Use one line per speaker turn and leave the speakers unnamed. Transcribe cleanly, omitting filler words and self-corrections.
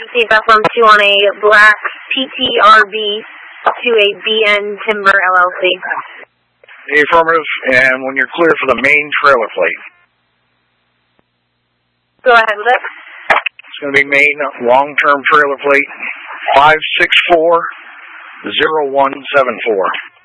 CFF from 2 on a black PTRB to a BN Timber LLC.
The affirmative, and when you're clear for the main trailer plate.
Go ahead with it.
It's going to be main long-term trailer plate 5640174.